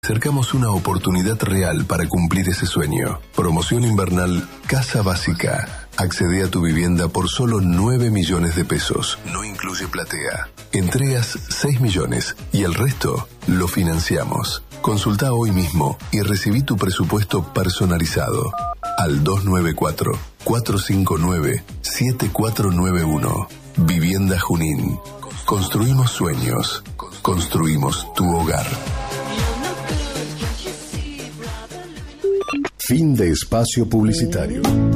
Acercamos una oportunidad real para cumplir ese sueño. Promoción invernal Casa Básica. Accede a tu vivienda por solo 9 millones de pesos. No incluye platea. Entregas 6 millones y el resto lo financiamos. Consulta hoy mismo y recibí tu presupuesto personalizado al 294-459-7491. Vivienda Junín. Construimos sueños. Construimos tu hogar. Fin de espacio publicitario.